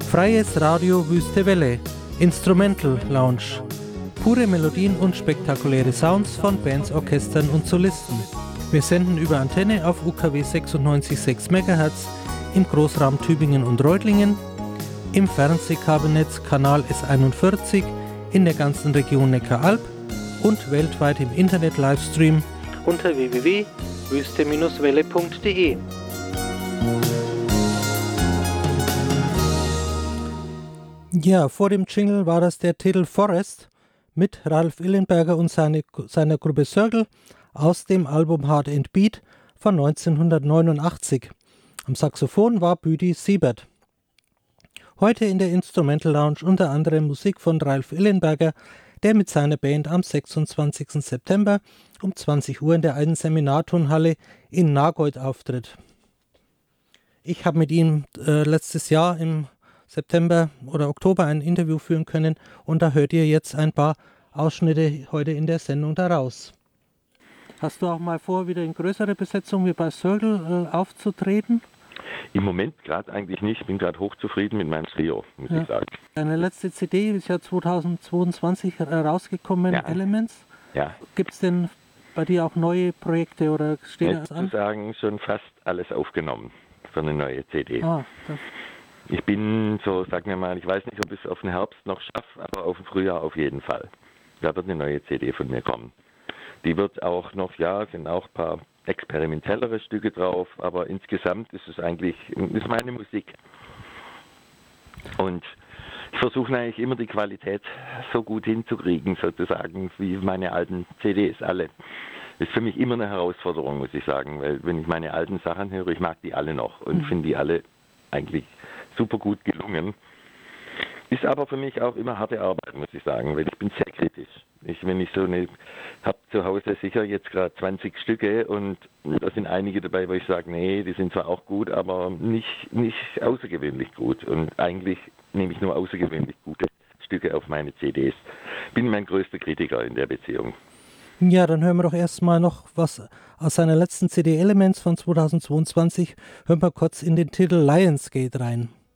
Freies Radio Wüste Welle, Instrumental Lounge. Pure Melodien und spektakuläre Sounds von Bands, Orchestern und Solisten. Wir senden über Antenne auf UKW 96,6 MHz im Großraum Tübingen und Reutlingen, im Fernsehkabelnetz Kanal S41 in der ganzen Region Neckaralb und weltweit im Internet-Livestream unter www.wüste-welle.de. Ja, vor dem Jingle war das der Titel Forest mit Ralf Illenberger und seiner Gruppe Circle aus dem Album Hard and Beat von 1989. Am Saxophon war Büdi Siebert. Heute in der Instrumental Lounge unter anderem Musik von Ralf Illenberger, der mit seiner Band am 26. September um 20 Uhr in der alten Seminarturnhalle in Nagold auftritt. Ich habe mit ihm letztes Jahr im September oder Oktober ein Interview führen können und da hört ihr jetzt ein paar Ausschnitte heute in der Sendung daraus. Hast du auch mal vor, wieder in größere Besetzung wie bei Circle aufzutreten? Im Moment gerade eigentlich nicht. Ich bin gerade hochzufrieden mit meinem Trio, muss ich sagen. Deine letzte CD ist ja 2022 rausgekommen, ja. Elements. Ja. Gibt es denn bei dir auch neue Projekte oder steht das an? Ich würde sagen, schon fast alles aufgenommen für eine neue CD. Das ich bin so, sagen wir mal, ich weiß nicht, ob ich es auf den Herbst noch schaffe, aber auf den Frühjahr auf jeden Fall. Da wird eine neue CD von mir kommen. Die wird auch noch, sind auch ein paar experimentellere Stücke drauf, aber insgesamt ist es eigentlich, ist meine Musik. Und ich versuche eigentlich immer die Qualität so gut hinzukriegen, sozusagen, wie meine alten CDs, alle. Das ist für mich immer eine Herausforderung, muss ich sagen, weil wenn ich meine alten Sachen höre, ich mag die alle noch und finde die alle eigentlich super gut gelungen. Ist aber für mich auch immer harte Arbeit, muss ich sagen, weil ich bin sehr kritisch. Wenn ich habe zu Hause sicher jetzt gerade 20 Stücke und da sind einige dabei, wo ich sage, nee, die sind zwar auch gut, aber nicht außergewöhnlich gut. Und eigentlich nehme ich nur außergewöhnlich gute Stücke auf meine CDs. Bin mein größter Kritiker in der Beziehung. Ja, dann hören wir doch erstmal noch was aus seiner letzten CD Elements von 2022. Hören wir kurz in den Titel Lionsgate rein.